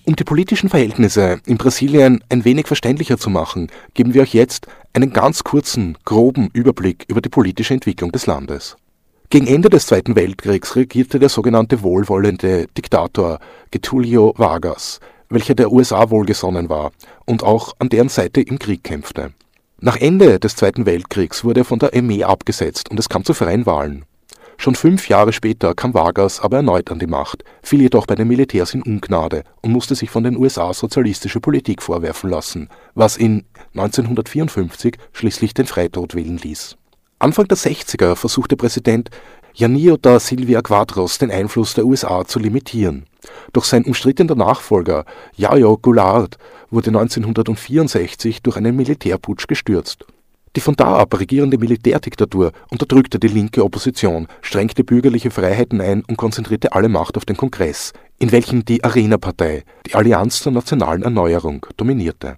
Um die politischen Verhältnisse in Brasilien ein wenig verständlicher zu machen, geben wir euch jetzt einen ganz kurzen, groben Überblick über die politische Entwicklung des Landes. Gegen Ende des Zweiten Weltkriegs regierte der sogenannte wohlwollende Diktator Getúlio Vargas, welcher der USA wohlgesonnen war und auch an deren Seite im Krieg kämpfte. Nach Ende des Zweiten Weltkriegs wurde er von der Armee abgesetzt und es kam zu freien Wahlen. Schon 5 Jahre später kam Vargas aber erneut an die Macht, fiel jedoch bei den Militärs in Ungnade und musste sich von den USA sozialistische Politik vorwerfen lassen, was ihn 1954 schließlich den Freitod wählen ließ. Anfang der 60er versuchte Präsident Janir da Silva Quadros den Einfluss der USA zu limitieren. Doch sein umstrittener Nachfolger Yayo Goulart wurde 1964 durch einen Militärputsch gestürzt. Die von da ab regierende Militärdiktatur unterdrückte die linke Opposition, schränkte bürgerliche Freiheiten ein und konzentrierte alle Macht auf den Kongress, in welchem die Arena-Partei, die Allianz zur nationalen Erneuerung, dominierte.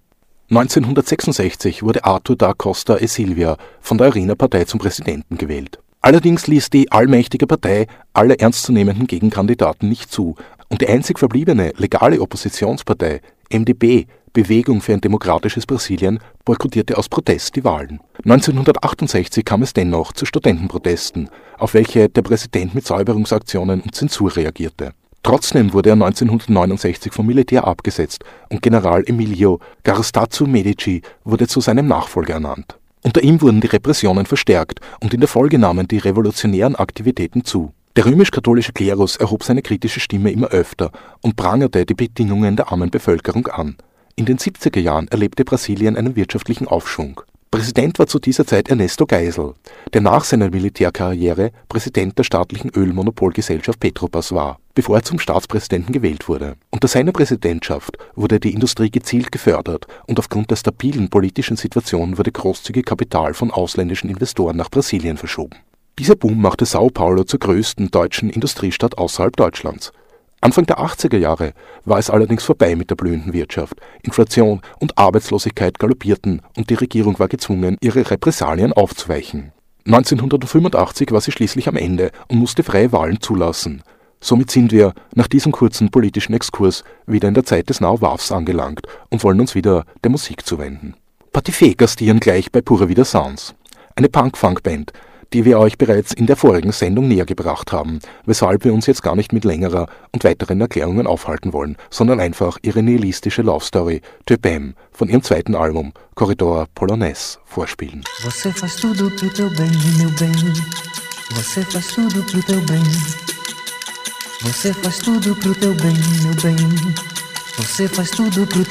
1966 wurde Arthur da Costa e Silva von der Arena-Partei zum Präsidenten gewählt. Allerdings ließ die allmächtige Partei alle ernstzunehmenden Gegenkandidaten nicht zu und die einzig verbliebene legale Oppositionspartei, MDB, Bewegung für ein demokratisches Brasilien, boykottierte aus Protest die Wahlen. 1968 kam es dennoch zu Studentenprotesten, auf welche der Präsident mit Säuberungsaktionen und Zensur reagierte. Trotzdem wurde er 1969 vom Militär abgesetzt und General Emilio Garrastazzo Medici wurde zu seinem Nachfolger ernannt. Unter ihm wurden die Repressionen verstärkt und in der Folge nahmen die revolutionären Aktivitäten zu. Der römisch-katholische Klerus erhob seine kritische Stimme immer öfter und prangerte die Bedingungen der armen Bevölkerung an. In den 70er Jahren erlebte Brasilien einen wirtschaftlichen Aufschwung. Präsident war zu dieser Zeit Ernesto Geisel, der nach seiner Militärkarriere Präsident der staatlichen Ölmonopolgesellschaft Petrobras war, bevor er zum Staatspräsidenten gewählt wurde. Unter seiner Präsidentschaft wurde die Industrie gezielt gefördert und aufgrund der stabilen politischen Situation wurde großzügig Kapital von ausländischen Investoren nach Brasilien verschoben. Dieser Boom machte São Paulo zur größten deutschen Industriestadt außerhalb Deutschlands. Anfang der 80er Jahre war es allerdings vorbei mit der blühenden Wirtschaft. Inflation und Arbeitslosigkeit galoppierten und die Regierung war gezwungen, ihre Repressalien aufzuweichen. 1985 war sie schließlich am Ende und musste freie Wahlen zulassen. Somit sind wir, nach diesem kurzen politischen Exkurs, wieder in der Zeit des Now-Wavs angelangt und wollen uns wieder der Musik zuwenden. Patifé gastieren gleich bei Pura Vida Sounds, eine Punk-Funk-Band, die wir euch bereits in der vorigen Sendung näher gebracht haben, weshalb wir uns jetzt gar nicht mit längerer und weiteren Erklärungen aufhalten wollen, sondern einfach ihre nihilistische Love Story Te Bem von ihrem zweiten Album Corridor Polonês vorspielen. Você faz tudo pro teu bem, meu bem. Você faz tudo pro teu bem. Você faz tudo pro teu bem, meu bem. Você faz tudo pro